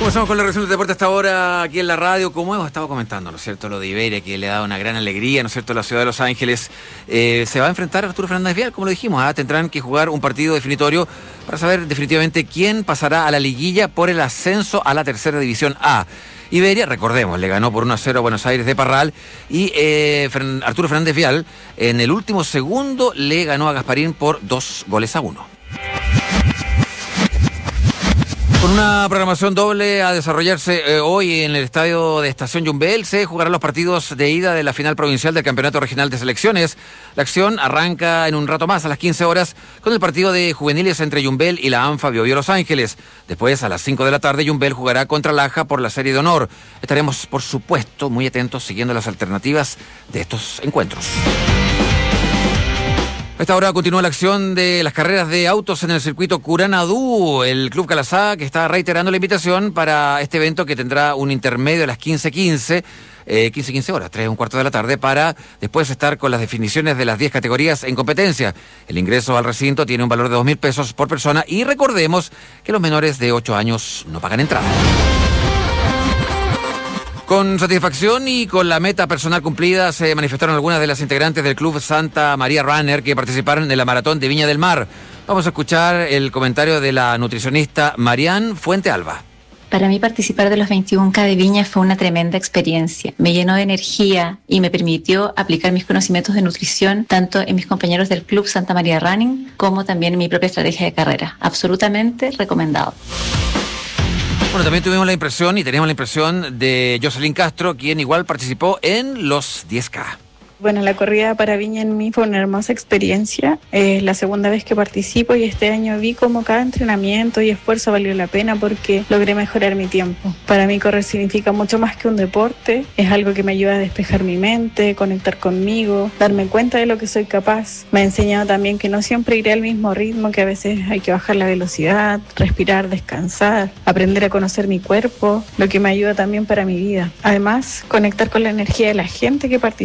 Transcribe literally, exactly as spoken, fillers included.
Comenzamos con la reacción del deporte hasta ahora aquí en la radio. Como hemos estado comentando, ¿no es cierto? Lo de Iberia, que le ha dado una gran alegría, ¿no es cierto? La ciudad de Los Ángeles eh, se va a enfrentar a Arturo Fernández Vial, como lo dijimos. ¿ah? Tendrán que jugar un partido definitorio para saber definitivamente quién pasará a la liguilla por el ascenso a la tercera división A. Iberia, recordemos, le ganó por uno a cero a Buenos Aires de Parral y eh, Arturo Fernández Vial en el último segundo le ganó a Gasparín por dos goles a uno. Con una programación doble a desarrollarse eh, hoy en el estadio de Estación Yumbel, se jugarán los partidos de ida de la final provincial del Campeonato Regional de Selecciones. La acción arranca en un rato más, a las quince horas, con el partido de juveniles entre Yumbel y la ANFA Biobío Los Ángeles. Después, a las cinco de la tarde, Yumbel jugará contra Laja por la serie de honor. Estaremos, por supuesto, muy atentos siguiendo las alternativas de estos encuentros. A esta hora continúa la acción de las carreras de autos en el circuito Curanadú. El Club Calazá, que está reiterando la invitación para este evento que tendrá un intermedio a las quince quince, eh, quince quince horas, tres un cuarto de la tarde, para después estar con las definiciones de las diez categorías en competencia. El ingreso al recinto tiene un valor de dos mil pesos por persona y recordemos que los menores de ocho años no pagan entrada. Con satisfacción y con la meta personal cumplida se manifestaron algunas de las integrantes del Club Santa María Runner que participaron en la maratón de Viña del Mar. Vamos a escuchar el comentario de la nutricionista Marian Fuente Alba. Para mí participar de los veintiuno K de Viña fue una tremenda experiencia. Me llenó de energía y me permitió aplicar mis conocimientos de nutrición tanto en mis compañeros del Club Santa María Running como también en mi propia estrategia de carrera. Absolutamente recomendado. Bueno, también tuvimos la impresión y teníamos la impresión de Jocelyn Castro, quien igual participó en los diez K. Bueno, la corrida para Viña en mí fue una hermosa experiencia. Es la segunda vez que participo y este año vi como cada entrenamiento y esfuerzo valió la pena porque logré mejorar mi tiempo. Para mí correr significa mucho más que un deporte. Es algo que me ayuda a despejar mi mente, conectar conmigo, darme cuenta de lo que soy capaz. Me ha enseñado también que no siempre iré al mismo ritmo, que a veces hay que bajar la velocidad, respirar, descansar, aprender a conocer mi cuerpo, lo que me ayuda también para mi vida. Además, conectar con la energía de la gente que participa